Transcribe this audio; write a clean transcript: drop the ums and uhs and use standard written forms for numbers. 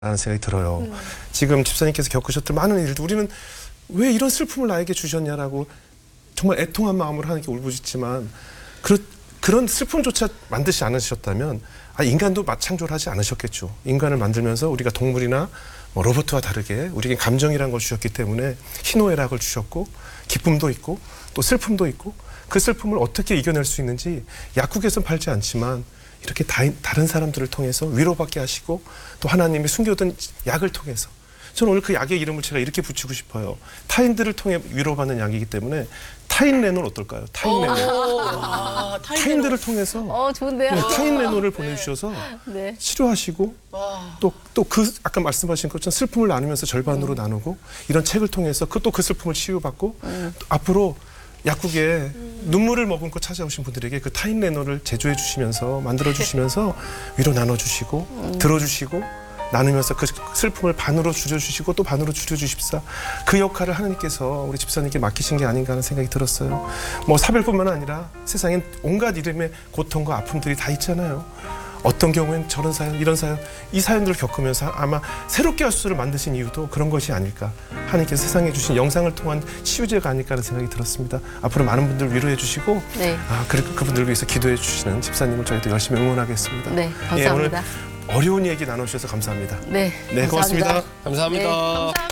라는 생각이 들어요. 지금 집사님께서 겪으셨던 많은 일들, 우리는 왜 이런 슬픔을 나에게 주셨냐라고 정말 애통한 마음으로 하나님께 울부짖지만 그런 슬픔조차 만드지 않으셨다면 인간도 마창조를 하지 않으셨겠죠. 인간을 만들면서 우리가 동물이나 로봇과 다르게 우리에게 감정이라는 걸 주셨기 때문에 희노애락을 주셨고 기쁨도 있고 또 슬픔도 있고 그 슬픔을 어떻게 이겨낼 수 있는지 약국에서는 팔지 않지만 이렇게 다른 사람들을 통해서 위로받게 하시고 또 하나님이 숨겨둔 약을 통해서 저는 오늘 그 약의 이름을 제가 이렇게 붙이고 싶어요. 타인들을 통해 위로받는 약이기 때문에 타인레노는 어떨까요? 타인레노. 타인들을 통해서 좋은데요? 네, 타인레노를 보내주셔서 네. 치료하시고 또 그 아까 말씀하신 것처럼 슬픔을 나누면서 절반으로 나누고 이런 책을 통해서 또 그 슬픔을 치유받고 또 앞으로 약국에 눈물을 머금고 찾아오신 분들에게 그 타인레노를 제조해 주시면서 만들어 주시면서 위로 나눠주시고 들어주시고 나누면서 그 슬픔을 반으로 줄여주시고 또 반으로 줄여주십사 그 역할을 하나님께서 우리 집사님께 맡기신 게 아닌가 하는 생각이 들었어요. 뭐 사별뿐만 아니라 세상엔 온갖 이름의 고통과 아픔들이 다 있잖아요. 어떤 경우엔 저런 사연, 이런 사연, 이 사연들을 겪으면서 아마 새롭게 하수를 만드신 이유도 그런 것이 아닐까. 하나님께서 세상에 주신 영상을 통한 치유제가 아닐까 하는 생각이 들었습니다. 앞으로 많은 분들 위로해 주시고 네. 그리고 그분들을 위해서 기도해 주시는 집사님을 저희도 열심히 응원하겠습니다. 네, 감사합니다. 오늘 어려운 얘기 나눠주셔서 감사합니다. 네, 네, 고맙습니다. 감사합니다. 감사합니다. 네, 감사합니다.